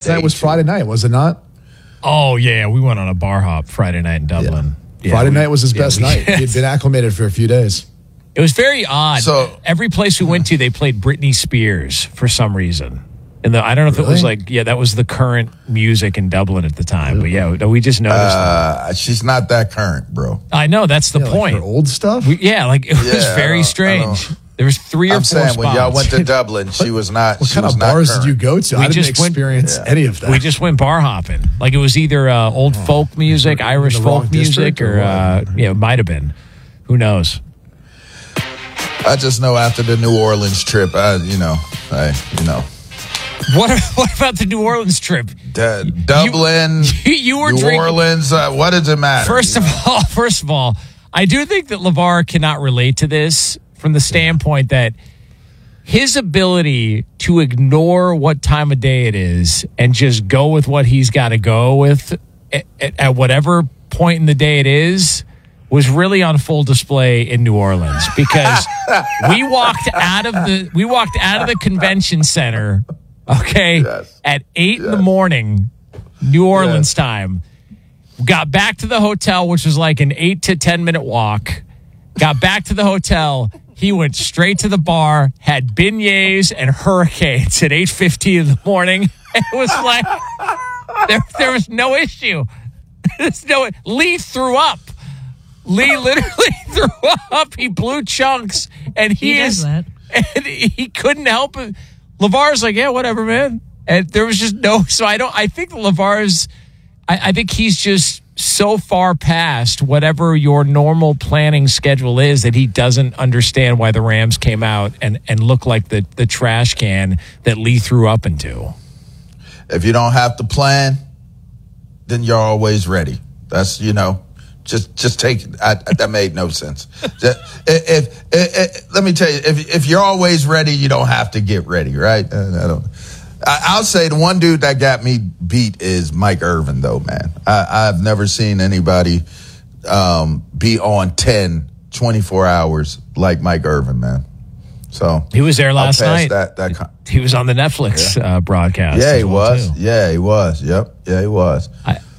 night was Friday night, was it not? Oh, yeah. We went on a bar hop Friday night in Dublin. Yeah, Friday night was his best night. He had been acclimated for a few days. It was very odd. So every place we went to, they played Britney Spears for some reason. And I don't know if it was that was the current music in Dublin at the time. But yeah, we just noticed that. She's not that current, bro. I know, that's the point. Like her old stuff? It was very strange. There was 3 or 4 spots. When y'all went to Dublin, she was not. What kind of bars did you go to? I didn't experience any of that. We just went bar hopping. Like it was either old folk music, Irish folk music, or it might have been. Who knows? I just know after the New Orleans trip, What about the New Orleans trip? Dublin, you were New drinking. Orleans. What does it matter? First of all, I do think that LeVar cannot relate to this from the standpoint that his ability to ignore what time of day it is and just go with what he's got to go with at whatever point in the day it is was really on full display in New Orleans because we walked out of the convention center, at 8 in the morning, New Orleans time. Got back to the hotel, which was like an 8 to 10 minute walk. Got back to the hotel. He went straight to the bar, had beignets and hurricanes at 8:50 in the morning. It was like there was no issue. Lee threw up. Lee literally threw up. He blew chunks, and and he couldn't help it. LeVar's like, yeah, whatever, man. And there was just no. So I think LeVar's. I think he's just so far past whatever your normal planning schedule is that he doesn't understand why the Rams came out and looked like the trash can that Lee threw up into. If you don't have to plan, then you're always ready. That's, just take it. That made no sense. Let me tell you, if you're always ready, you don't have to get ready, right? I'll say the one dude that got me beat is Mike Irvin, though, man. I've never seen anybody be on 24 hours like Mike Irvin, man. So he was there last night. He was on the Netflix broadcast. Yeah, he was. Too. Yeah, he was. Yep. Yeah, he was.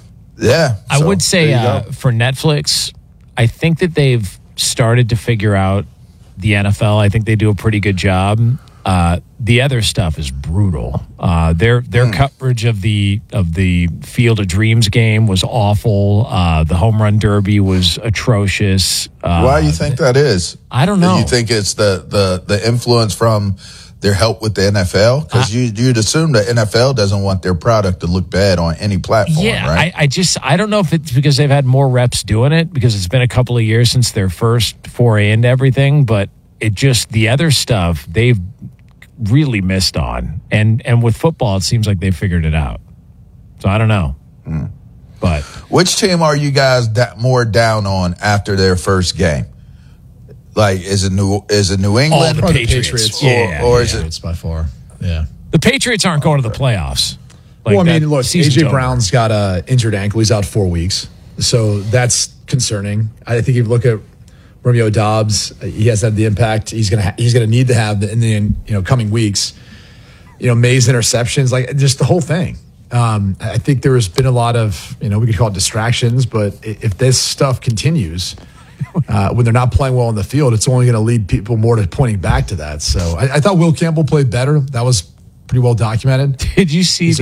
I would say for Netflix, I think that they've started to figure out the NFL. I think they do a pretty good job. The other stuff is brutal. Their coverage of the Field of Dreams game was awful. The home run derby was atrocious. Why do you think that is? I don't know. You think it's the influence from their help with the NFL? Because you'd assume the NFL doesn't want their product to look bad on any platform, right? I don't know if it's because they've had more reps doing it, because it's been a couple of years since their first foray into everything, but the other stuff they've really missed on. And with football, it seems like they figured it out. So I don't know. But which team are you guys more down on after their first game? Like, is it New England? The Patriots. Or is it? It's by far. Yeah. The Patriots aren't going to the playoffs. Look, AJ Brown's got an injured ankle. He's out 4 weeks. So that's concerning. I think if you look at Romeo Doubs, he has had the impact he's gonna need to have in the coming weeks. May's interceptions, like just the whole thing. I think there has been a lot of we could call it distractions, but if this stuff continues when they're not playing well on the field, it's only going to lead people more to pointing back to that. So I thought Will Campbell played better. That was pretty well documented. Did you see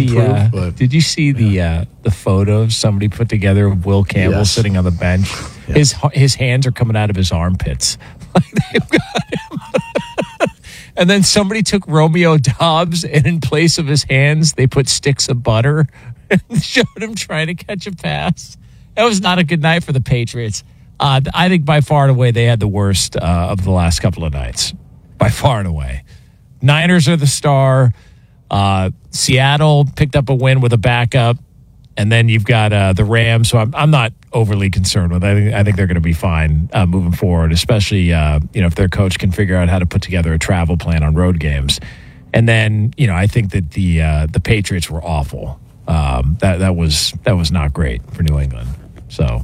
the photo somebody put together of Will Campbell sitting on the bench? Yeah. His hands are coming out of his armpits. They've got him. And then somebody took Romeo Doubs, and in place of his hands, they put sticks of butter and showed him trying to catch a pass. That was not a good night for the Patriots. I think by far and away they had the worst of the last couple of nights. By far and away. Niners are the star. Seattle picked up a win with a backup, and then you've got the Rams. So I'm not overly concerned with it. I think they're going to be fine moving forward, especially if their coach can figure out how to put together a travel plan on road games. And then I think that the Patriots were awful. That was not great for New England. So.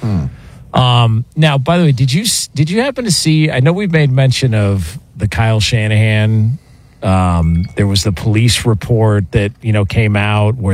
Now, by the way, did you happen to see? I know we've made mention of the Kyle Shanahan. There was the police report that came out where